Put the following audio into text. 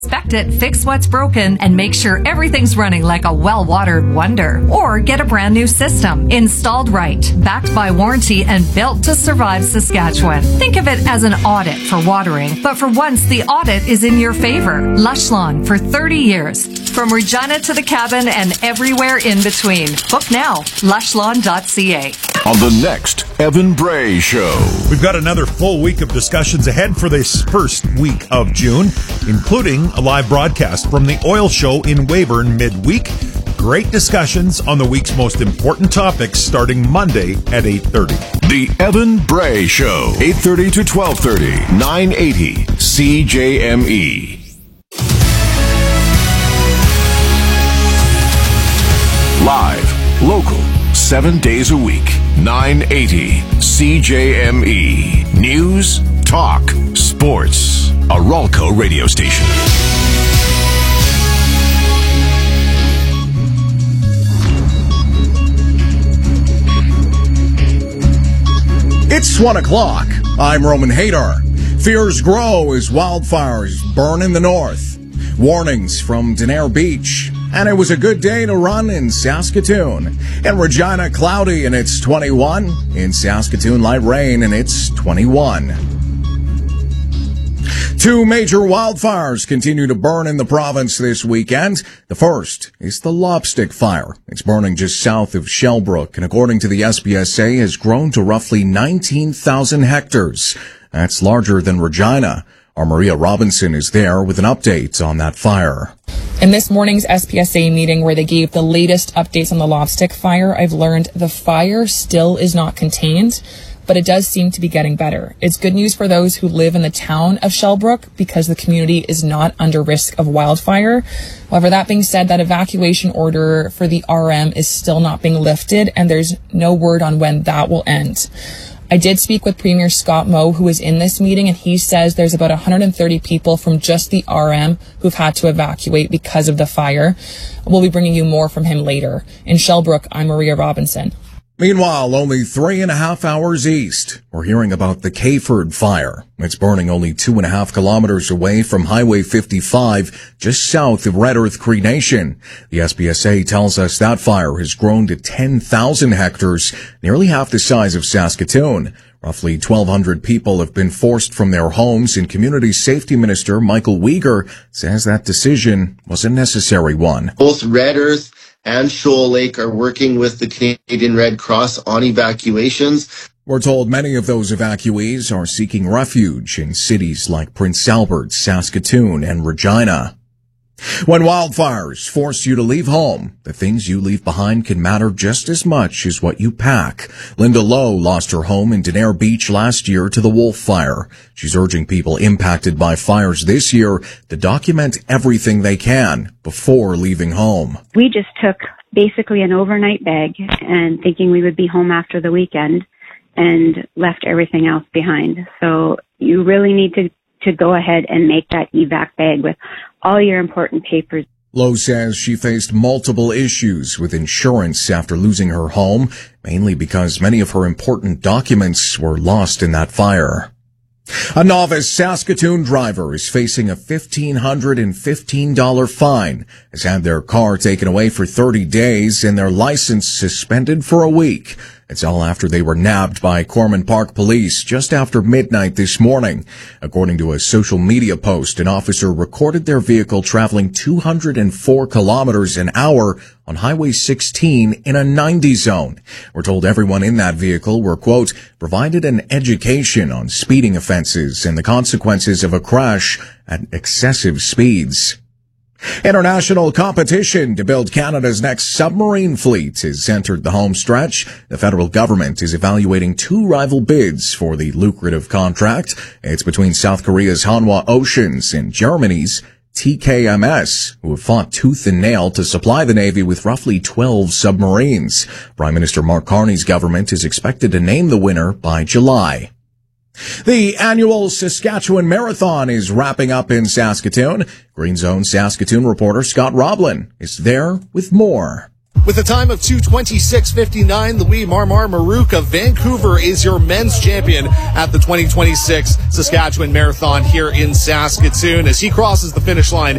Inspect it, fix what's broken, and make sure everything's running like a well-watered wonder. Or get a brand new system, installed right, backed by warranty, and built to survive Saskatchewan. Think of it as an audit for watering, but for once, the audit is in your favor. Lush Lawn for 30 years. From Regina to the cabin and everywhere in between. Book now, lushlawn.ca. On the next Evan Bray Show. We've got another full week of discussions ahead for this first week of June, including a live broadcast from the Oil Show in Weyburn midweek. Great discussions on the week's most important topics starting Monday at 8:30. The Evan Bray Show, 8:30 to 12:30, 980 CJME. Live, local, 7 days a week, 980 CJME. News, talk, sports. A Ralco radio station. It's 1 o'clock. I'm Roman Hadar. Fears grow as wildfires burn in the north. Warnings from Denair Beach. And it was a good day to run in Saskatoon. In Regina, cloudy and it's 21. In Saskatoon, light rain and it's 21. Two major wildfires continue to burn in the province this weekend. The first is the Lobstick Fire. It's burning just south of Shellbrook and according to the SPSA has grown to roughly 19,000 hectares. That's larger than Regina. Our Maria Robinson is there with an update on that fire. In this morning's SPSA meeting where they gave the latest updates on the Lobstick Fire, I've learned the fire still is not contained, but it does seem to be getting better. It's good news for those who live in the town of Shellbrook because the community is not under risk of wildfire. However, that being said, that evacuation order for the RM is still not being lifted and there's no word on when that will end. I did speak with Premier Scott Moe, who was in this meeting, and he says there's about 130 people from just the RM who've had to evacuate because of the fire. We'll be bringing you more from him later. In Shellbrook, I'm Maria Robinson. Meanwhile, only 3.5 hours east, we're hearing about the Cayford Fire. It's burning only 2.5 kilometers away from Highway 55, just south of Red Earth Cree Nation. The SPSA tells us that fire has grown to 10,000 hectares, nearly half the size of Saskatoon. Roughly 1,200 people have been forced from their homes, and Community Safety Minister Michael Uyghur says that decision was a necessary one. Both Red Earth and Shoal Lake are working with the Canadian Red Cross on evacuations. We're told many of those evacuees are seeking refuge in cities like Prince Albert, Saskatoon, and Regina. When wildfires force you to leave home, the things you leave behind can matter just as much as what you pack. Linda Lowe lost her home in Denair Beach last year to the Wolf Fire. She's urging people impacted by fires this year to document everything they can before leaving home. We just took basically an overnight bag and thinking we would be home after the weekend and left everything else behind. So you really need to go ahead and make that evac bag with all your important papers. Lowe says she faced multiple issues with insurance after losing her home, mainly because many of her important documents were lost in that fire. A novice Saskatoon driver is facing a $1,515 fine, has had their car taken away for 30 days and their license suspended for a week. It's all after they were nabbed by Corman Park Police just after midnight this morning. According to a social media post, an officer recorded their vehicle traveling 204 kilometers an hour on Highway 16 in a 90 zone. We're told everyone in that vehicle were, quote, provided an education on speeding offenses and the consequences of a crash at excessive speeds. International competition to build Canada's next submarine fleet has entered the home stretch. The federal government is evaluating two rival bids for the lucrative contract. It's between South Korea's Hanwha Oceans and Germany's TKMS, who have fought tooth and nail to supply the Navy with roughly 12 submarines. Prime Minister Mark Carney's government is expected to name the winner by July. The annual Saskatchewan Marathon is wrapping up in Saskatoon. Green Zone Saskatoon reporter Scott Roblin is there with more. With a time of 2:26.59, Louis Marmar Marouk of Vancouver is your men's champion at the 2026 Saskatchewan Marathon here in Saskatoon. As he crosses the finish line,